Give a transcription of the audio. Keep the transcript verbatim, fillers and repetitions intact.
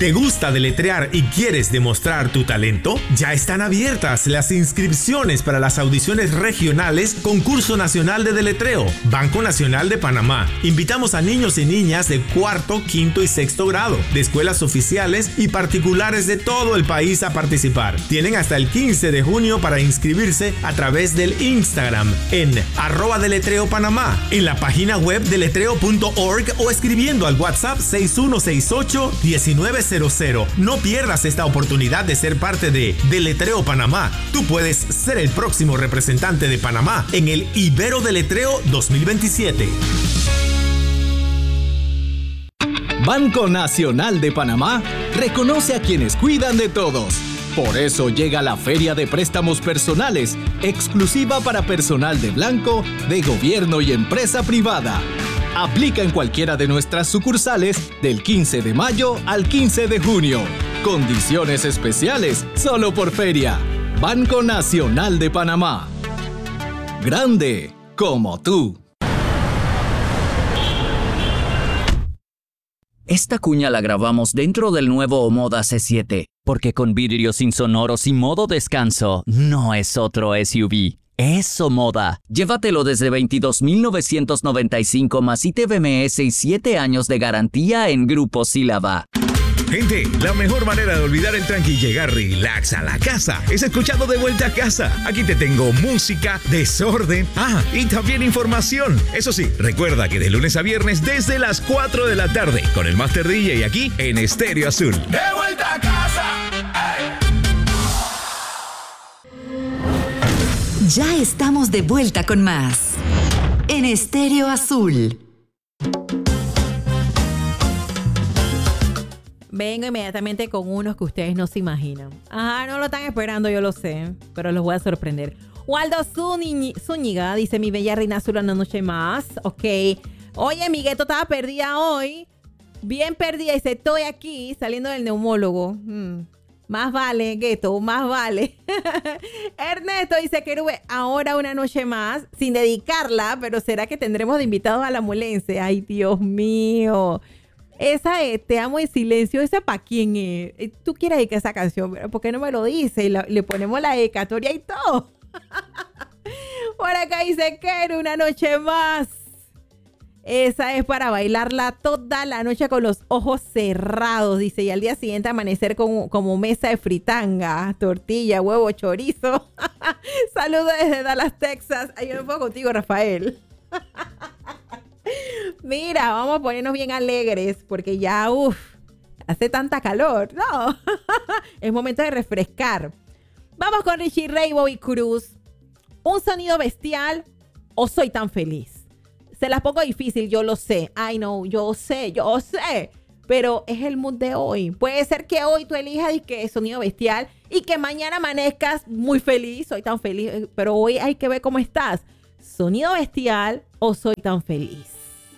¿Te gusta deletrear y quieres demostrar tu talento? Ya están abiertas las inscripciones para las audiciones regionales Concurso Nacional de Deletreo, Banco Nacional de Panamá. Invitamos a niños y niñas de cuarto, quinto y sexto grado, de escuelas oficiales y particulares de todo el país a participar. Tienen hasta el quince de junio para inscribirse a través del Instagram en arroba deletreo Panamá, en la página web deletreo punto org o escribiendo al WhatsApp seis uno seis ocho, uno nueve cero cero. No pierdas esta oportunidad de ser parte de Deletreo Panamá. Tú puedes ser el próximo representante de Panamá en el Ibero Deletreo dos mil veintisiete. Banco Nacional de Panamá reconoce a quienes cuidan de todos. Por eso llega la Feria de Préstamos Personales, exclusiva para personal de blanco, de gobierno y empresa privada. Aplica en cualquiera de nuestras sucursales del quince de mayo al quince de junio. Condiciones especiales solo por feria. Banco Nacional de Panamá. Grande como tú. Esta cuña la grabamos dentro del nuevo Omoda C siete, porque con vidrios insonoros y modo descanso, no es otro S U V. Es Omoda. Llévatelo desde veintidós mil novecientos noventa y cinco más I T V M S y siete años de garantía en Grupo Sílaba. Gente, la mejor manera de olvidar el tranqui y llegar relax a la casa es escuchando De Vuelta a Casa. Aquí te tengo música, desorden, ah, y también información. Eso sí, recuerda que de lunes a viernes desde las cuatro de la tarde con el Master D J aquí en Estéreo Azul. De vuelta a casa. Ay. Ya estamos de vuelta con más en Estéreo Azul. Vengo inmediatamente con unos que ustedes no se imaginan. Ajá, no lo están esperando, yo lo sé, pero los voy a sorprender. Waldo Zúñiga dice: mi bella reina azul, una noche más. Ok. Oye, mi gueto estaba perdida hoy. Bien perdida. Dice: estoy aquí saliendo del neumólogo. Hmm. Más vale, gueto, más vale. Ernesto dice: Querube, ahora una noche más, sin dedicarla, pero ¿será que tendremos de invitados a la Mulense? Ay, Dios mío. Esa es Te Amo en Silencio, ¿esa para quién es? Tú quieres dedicar esa canción, pero ¿por qué no me lo dices? Y la, le ponemos la dedicatoria y todo. Por acá dice: Quero, una noche más. Esa es para bailarla toda la noche con los ojos cerrados, dice. Y al día siguiente amanecer como, como mesa de fritanga, tortilla, huevo, chorizo. Saludos desde Dallas, Texas. Ahí me pongo contigo, Rafael. Mira, vamos a ponernos bien alegres porque ya, uff, hace tanta calor. No, es momento de refrescar. Vamos con Richie Ray, Bobby Cruz. Un sonido bestial o soy tan feliz. Se las pongo difícil, yo lo sé. I know, yo sé, yo sé. Pero es el mood de hoy. Puede ser que hoy tú elijas que sonido bestial y que mañana amanezcas muy feliz, soy tan feliz. Pero hoy hay que ver cómo estás. ¿Sonido bestial o soy tan feliz?